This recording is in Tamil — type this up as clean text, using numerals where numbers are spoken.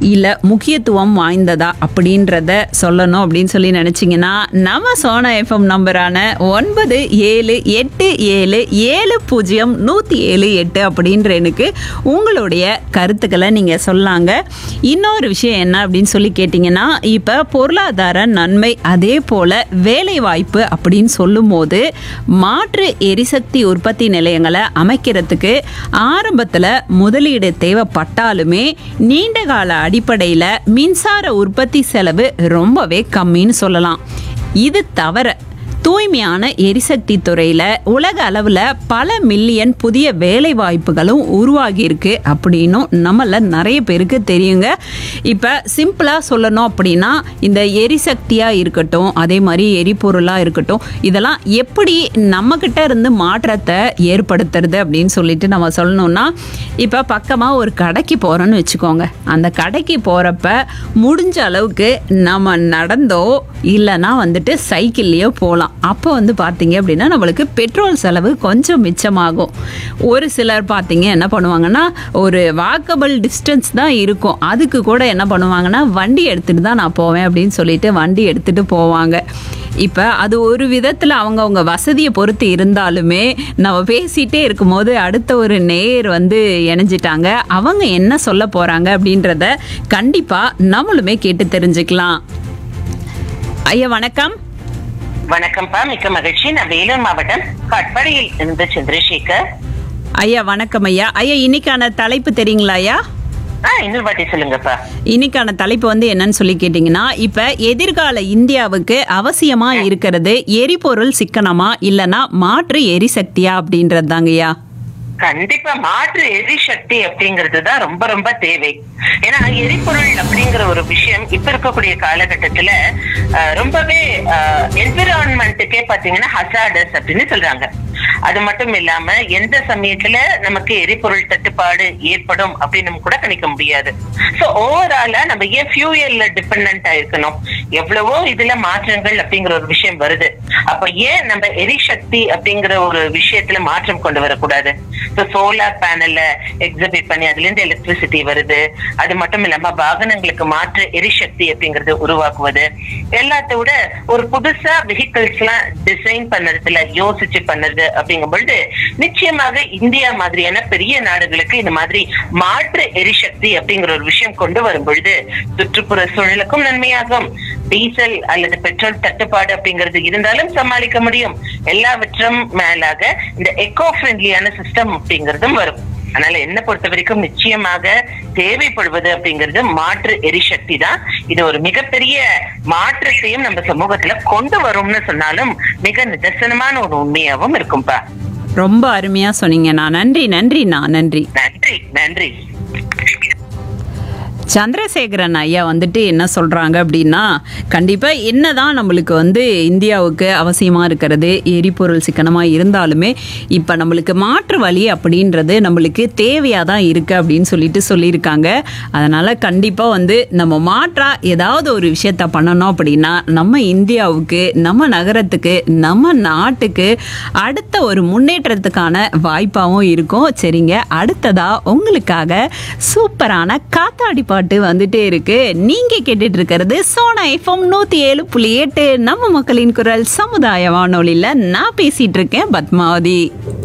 இல்லை முக்கியத்துவம் வாய்ந்ததா அப்படின்றத சொல்லணும் அப்படின்னு சொல்லி நினச்சிங்கன்னா நம்ம சோனா எஃப்எம் நம்பரான 9777700178 அப்படின்ற எனக்கு உங்களுடைய கருத்துக்களை நீங்கள் சொல்லாங்க. இன்னொரு விஷயம் என்ன அப்படின்னு சொல்லி கேட்டிங்கன்னா, இப்போ பொருளாதார நன்மை அதே போல் வேலை வாய்ப்பு அப்படின்னு சொல்லும்போது மாற்று எரிசக்தி உற்பத்தி நிலையங்களை அமைக்கிறதுக்கு ஆரம்பத்தில் முதலீடு தேவைப்பட்டாலுமே நீண்ட கால அடிப்படையில் மின்சார உற்பத்தி செலவு ரொம்பவே கம்மின்னு சொல்லலாம். இது தவிர தூய்மையான எரிசக்தி துறையில் உலக அளவில் பல மில்லியன் புதிய வேலை வாய்ப்புகளும் உருவாகியிருக்கு அப்படின்னும் நம்மள நிறைய பேருக்கு தெரியுங்க. இப்போ சிம்பிளாக சொல்லணும் அப்படின்னா, இந்த எரிசக்தியாக இருக்கட்டும், அதே மாதிரி எரிபொருளாக இருக்கட்டும், இதெல்லாம் எப்படி நம்மக்கிட்ட இருந்து மாற்றத்தை ஏற்படுத்துறது அப்படின்னு சொல்லிட்டு நம்ம சொல்லணும்னா, இப்போ பக்கமாக ஒரு கடைக்கு போகிறோன்னு வச்சுக்கோங்க. அந்த கடைக்கு போகிறப்ப முடிஞ்ச அளவுக்கு நம்ம நடந்தோ இல்லைன்னா வந்துட்டு சைக்கிள்லேயோ போகலாம். அப்போ வந்து பார்த்தீங்க அப்படின்னா நம்மளுக்கு பெட்ரோல் செலவு கொஞ்சம் மிச்சமாகும். ஒரு சிலர் பார்த்தீங்க என்ன பண்ணுவாங்கன்னா, ஒரு வாக்கபிள் டிஸ்டன்ஸ் தான் இருக்கும், அதுக்கு கூட என்ன பண்ணுவாங்கன்னா வண்டி எடுத்துகிட்டு தான் நான் போவேன் அப்படின்னு சொல்லிட்டு வண்டி எடுத்துகிட்டு போவாங்க. இப்போ அது ஒரு விதத்தில் அவங்கவுங்க வசதியை பொறுத்து இருந்தாலுமே நம்ம பேசிகிட்டே இருக்கும்போது அடுத்த ஒரு நேயர் வந்து இணைஞ்சிட்டாங்க. அவங்க என்ன சொல்ல போகிறாங்க அப்படின்றத கண்டிப்பாக நம்மளுமே கேட்டு தெரிஞ்சுக்கலாம். ஐயா வணக்கம். வணக்கம்ப்பா, மிக்க மகிழ்ச்சி. நான் வேலூர் மாவட்டம் காட்பாடியில் இருந்து சந்திரசேகர். ஐயா வணக்கம். ஐயா இன்னைக்கான தலைப்பு தெரியுங்களா ஐயா? இன்னொரு வாட்டி சொல்லுங்கப்பா. இன்னைக்கான தலைப்பு வந்து என்னன்னு சொல்லி கேட்டீங்கன்னா, இப்ப எதிர்கால இந்தியாவுக்கு அவசியமா இருக்கிறது எரிபொருள் சிக்கனமா இல்லைன்னா மாற்று எரிசக்தியா அப்படின்றது தாங்கய்யா. கண்டிப்பா மாற்று எரிசக்தி அப்படிங்கிறது தான் ரொம்ப ரொம்ப தேவை. ஏன்னா எரிபொருள் அப்படிங்கிற ஒரு விஷயம் இப்ப இருக்கக்கூடிய காலகட்டத்துல ரொம்பவே என்விரான்மெண்ட்டுக்கே பாத்தீங்கன்னா ஹசார்டஸ் அப்படின்னு சொல்றாங்க. அது மட்டும் இல்லாம எந்த சமயத்துல நமக்கு எரிபொருள் தட்டுப்பாடு ஏற்படும் அப்படின்னு கூட கணிக்க முடியாது. சோ ஓவராலா நம்ம ஏன் ஃபியூயல்ல டிபெண்டன்ட் ஆயிருக்கணும்? எவ்வளவோ இதுல மாற்றங்கள் அப்படிங்கிற ஒரு விஷயம் வருது. அப்ப ஏன் நம்ம எரிசக்தி அப்படிங்கிற ஒரு விஷயத்துல மாற்றம் கொண்டு வரக்கூடாது? சோலார் பேனல்ல எக்ஸிபிட் பண்ணி அதுல இருந்து எலக்ட்ரிசிட்டி வருது. அது மட்டும் இல்லாம வாகனங்களுக்கு மாற்று எரிசக்தி அப்படிங்கறது உருவாக்குவது, எல்லாத்த விட ஒரு புதுசா வெஹிக்கிள்ஸ் எல்லாம் டிசைன் பண்ணதுல யோசிச்சு பண்ணது அப்படிங்கும் பொழுது நிச்சயமாக இந்தியா மாதிரியான பெரிய நாடுகளுக்கு இந்த மாதிரி மாற்று எரிசக்தி அப்படிங்கிற ஒரு விஷயம் கொண்டு வரும் பொழுது சுற்றுப்புற சூழலுக்கும் நன்மையாகும். டீசல் அல்லது பெட்ரோல் தட்டுப்பாடு அப்படிங்கிறது இருந்தாலும் சமாளிக்க முடியும். எல்லாவற்றும் மேலாக இந்த எக்கோ ஃப்ரெண்ட்லியான சிஸ்டம் அப்படிங்கிறதும் வரும். அதனால என்ன பொறுத்த வரைக்கும் நிச்சயமாக தேவைப்படுவது அப்படிங்கிறது மாற்று எரிசக்தி தான். இது ஒரு மிகப்பெரிய மாற்றத்தையும் நம்ம சமூகத்துல கொண்டு வரும்னு சொன்னாலும் மிக நிதர்சனமான ஒரு உண்மையாவும் இருக்கும்பா. ரொம்ப அருமையா சொன்னீங்க. நன்றி. நன்றி நன்றி. சந்திரசேகரன் ஐயா வந்துட்டு என்ன சொல்கிறாங்க அப்படின்னா, கண்டிப்பாக என்னதான் நம்மளுக்கு வந்து இந்தியாவுக்கு அவசியமாக இருக்கிறது எரிபொருள் சிக்கனமாக இருந்தாலுமே இப்போ நம்மளுக்கு மாற்று வழி அப்படின்றது நம்மளுக்கு தேவையாக தான் இருக்குது அப்படின்னு சொல்லியிருக்காங்க. அதனால் கண்டிப்பாக வந்து நம்ம மாற்றாக ஏதாவது ஒரு விஷயத்த பண்ணணும் அப்படின்னா நம்ம இந்தியாவுக்கு, நம்ம நகரத்துக்கு, நம்ம நாட்டுக்கு அடுத்த ஒரு முன்னேற்றத்துக்கான வாய்ப்பாகவும் இருக்கும். சரிங்க, அடுத்ததாக உங்களுக்காக சூப்பரான காத்தாடி பாட்டு வந்துட்டே இருக்கு. நீங்க கேட்டுட்டு இருக்கிறது சோனா எஃப்எம் 107.8 நம்ம மக்களின் குரல் சமுதாய வானொலியில. நான் பேசிட்டு இருக்கேன் பத்மாவதி.